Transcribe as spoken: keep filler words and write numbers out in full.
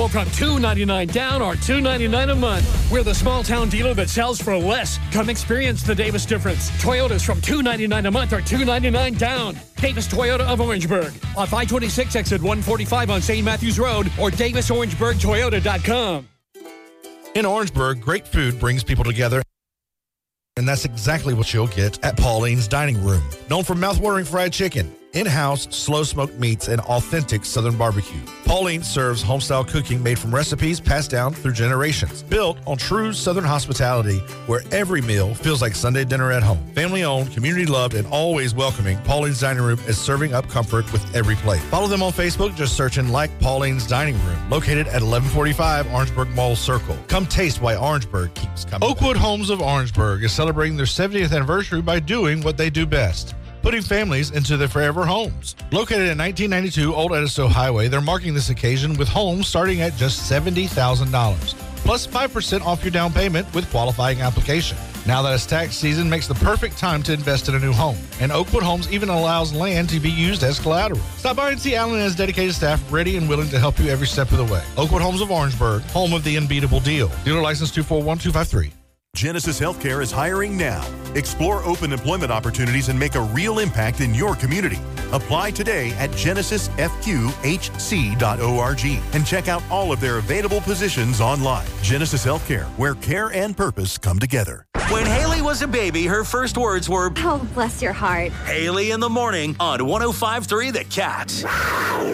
available from two ninety-nine down or two ninety-nine a month. We're the small town dealer that sells for less. Come experience the Davis difference. Toyotas from two ninety-nine a month or two ninety-nine down. Davis Toyota of Orangeburg. Off I twenty-six exit one forty-five on Saint Matthews Road or Davis Orangeburg Toyota dot com. In Orangeburg, great food brings people together. And that's exactly what you'll get at Pauline's Dining Room. Known for mouthwatering fried chicken, in-house slow-smoked meats, and authentic Southern barbecue. Pauline serves home-style cooking made from recipes passed down through generations. Built on true Southern hospitality, where every meal feels like Sunday dinner at home. Family-owned, community-loved, and always welcoming, Pauline's Dining Room is serving up comfort with every plate. Follow them on Facebook, just searching Like Pauline's Dining Room, located at eleven forty-five Orangeburg Mall Circle. Come taste why Orangeburg keeps coming. Oakwood Homes of Orangeburg is celebrating their seventieth anniversary by doing what they do best: putting families into their forever homes. Located at nineteen ninety-two Old Edisto Highway, they're marking this occasion with homes starting at just seventy thousand dollars, plus five percent off your down payment with qualifying application. Now that it's tax season makes the perfect time to invest in a new home. And Oakwood Homes even allows land to be used as collateral. Stop by and see Alan and his dedicated staff ready and willing to help you every step of the way. Oakwood Homes of Orangeburg, home of the unbeatable deal. Dealer license two four one two five three. Genesis Healthcare is hiring now. Explore open employment opportunities and make a real impact in your community. Apply today at genesis f q h c dot org and check out all of their available positions online. Genesis Healthcare, where care and purpose come together. When Haley was a baby, her first words were, "Oh, bless your heart." Haley in the morning on one oh five point three The Cat.